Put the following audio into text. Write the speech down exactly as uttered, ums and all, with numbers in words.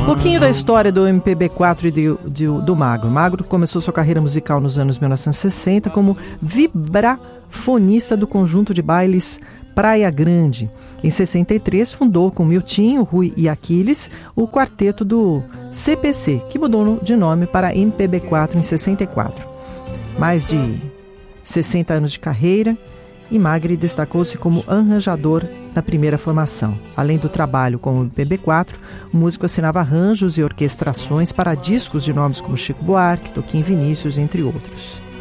Um pouquinho da história do M P B quatro e de, de, do Magro. Magro começou sua carreira musical nos anos mil novecentos e sessenta como vibrafonista do conjunto de bailes Praia Grande. Em sessenta e três, fundou com Miltinho, Rui e Aquiles o quarteto do C P C, que mudou de nome para M P B quatro em sessenta e quatro. Mais de sessenta anos de carreira, e Magri destacou-se como arranjador na primeira formação. Além do trabalho com o M P B quatro, o músico assinava arranjos e orquestrações para discos de nomes como Chico Buarque, Toquinho Vinícius, entre outros.